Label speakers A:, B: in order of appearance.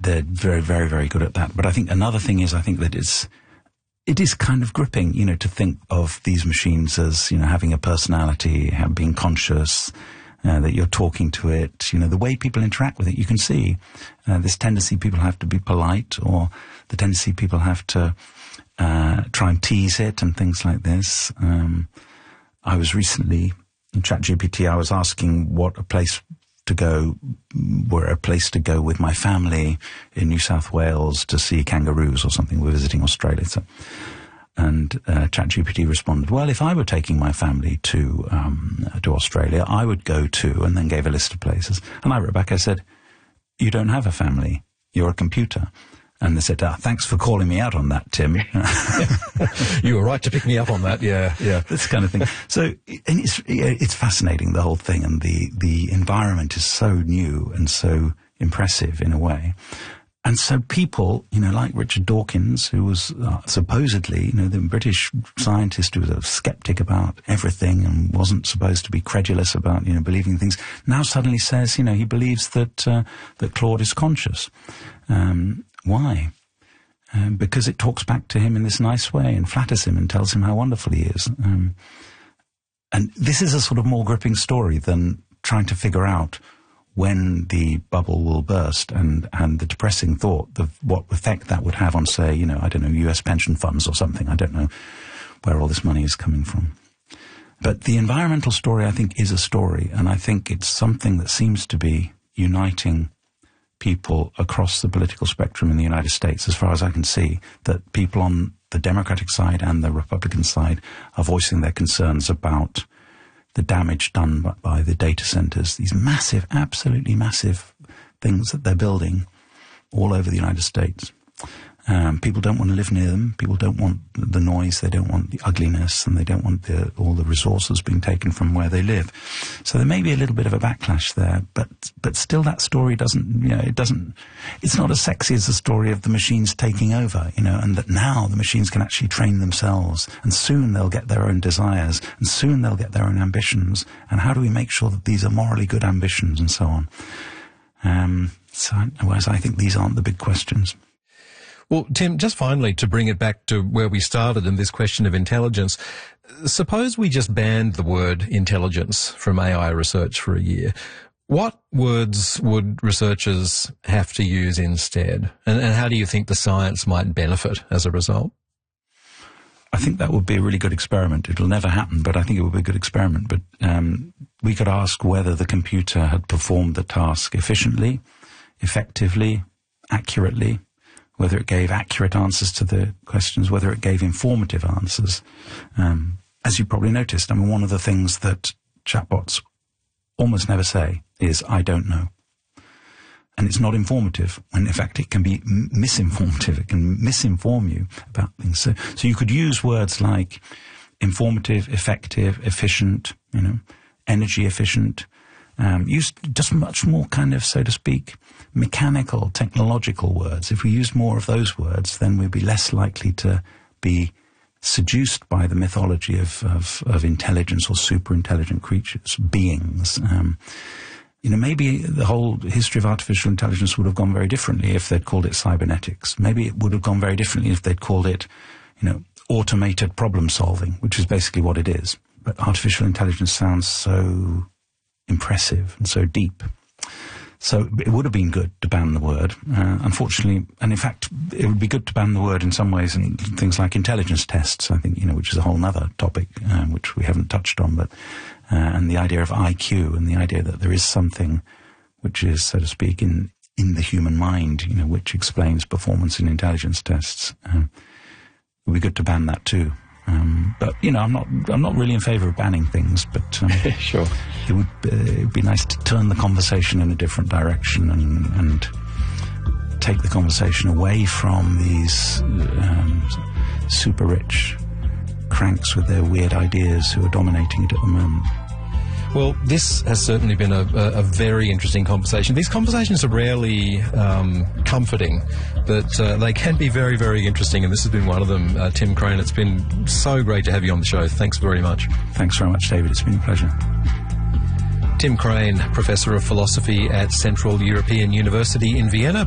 A: they're very, very, very good at that. But I think another thing is, I think that it is kind of gripping, to think of these machines as, having a personality, being conscious, that you're talking to it, the way people interact with it. You can see this tendency people have to be polite, or the tendency people have to try and tease it and things like this. I was recently in ChatGPT, I was asking what a place to go with my family in New South Wales to see kangaroos or something. We're visiting Australia. And ChatGPT responded, well, if I were taking my family to Australia, I would go to, and then gave a list of places. And I wrote back, I said, you don't have a family, you're a computer. And they said, thanks for calling me out on that, Tim.
B: You were right to pick me up on that, yeah.
A: This kind of thing. So, and it's fascinating, the whole thing, and the environment is so new and so impressive in a way. And so people, like Richard Dawkins, who was supposedly, the British scientist who was a skeptic about everything and wasn't supposed to be credulous about, believing things, now suddenly says, he believes that Claude is conscious. Why? Because it talks back to him in this nice way and flatters him and tells him how wonderful he is. And this is a sort of more gripping story than trying to figure out when the bubble will burst, and the depressing thought of what effect that would have on, say, I don't know, US pension funds or something. I don't know where all this money is coming from. But the environmental story, I think, is a story, and I think it's something that seems to be uniting people across the political spectrum in the United States, as far as I can see, that people on the Democratic side and the Republican side are voicing their concerns about the damage done by the data centers, these massive, absolutely massive things that they're building all over the United States. People don't want to live near them. People don't want the noise. They don't want the ugliness, and they don't want all the resources being taken from where they live. So there may be a little bit of a backlash there, but still that story it's not as sexy as the story of the machines taking over, and that now the machines can actually train themselves, and soon they'll get their own desires, and soon they'll get their own ambitions. And how do we make sure that these are morally good ambitions, and so on? Whereas I think these aren't the big questions.
B: Well, Tim, just finally, to bring it back to where we started in this question of intelligence, suppose we just banned the word intelligence from AI research for a year. What words would researchers have to use instead? And how do you think the science might benefit as a result?
A: I think that would be a really good experiment. It'll never happen, but I think it would be a good experiment. But we could ask whether the computer had performed the task efficiently, effectively, accurately, whether it gave accurate answers to the questions, whether it gave informative answers. As you probably noticed, one of the things that chatbots almost never say is, I don't know. And it's not informative, when in fact it can be misinformative. It can misinform you about things. So you could use words like informative, effective, efficient, energy efficient, use just much more kind of, so to speak, mechanical, technological words. If we use more of those words, then we'd be less likely to be seduced by the mythology of intelligence or super intelligent creatures, beings. Maybe the whole history of artificial intelligence would have gone very differently if they'd called it cybernetics. Maybe it would have gone very differently if they'd called it, automated problem solving, which is basically what it is. But artificial intelligence sounds so impressive and so deep. So it would have been good to ban the word, unfortunately, and in fact, it would be good to ban the word in some ways in things like intelligence tests, I think, which is a whole other topic, which we haven't touched on, but, and the idea of IQ and the idea that there is something which is, so to speak, in the human mind, which explains performance in intelligence tests. It would be good to ban that too. But I'm not really in favour of banning things. But
B: sure,
A: it would be nice to turn the conversation in a different direction and take the conversation away from these super rich cranks with their weird ideas who are dominating it at the moment.
B: Well, this has certainly been a very interesting conversation. These conversations are rarely comforting, but they can be very, very interesting, and this has been one of them. Tim Crane, it's been so great to have you on the show. Thanks very much.
A: Thanks very much, David. It's been a pleasure.
B: Tim Crane, Professor of Philosophy at Central European University in Vienna.